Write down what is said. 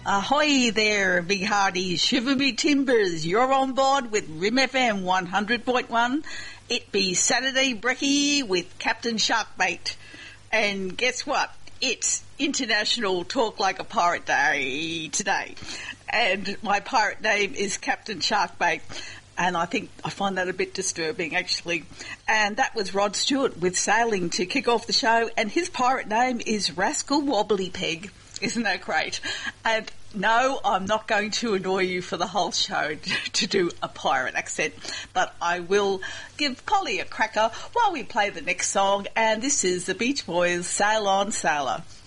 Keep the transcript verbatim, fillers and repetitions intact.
Ahoy there, big hearties, shiver me timbers. You're on board with R I M F M one hundred point one. It be Saturday brekkie with Captain Sharkbait. And guess what? It's International Talk Like a Pirate Day today. And my pirate name is Captain Sharkbait. And I think I find that a bit disturbing, actually. And that was Rod Stewart with Sailing to kick off the show. And his pirate name is Rascal Wobbly Peg. Isn't that great? And no, I'm not going to annoy you for the whole show to do a pirate accent, but I will give Polly a cracker while we play the next song, and this is the Beach Boys' Sail On Sailor.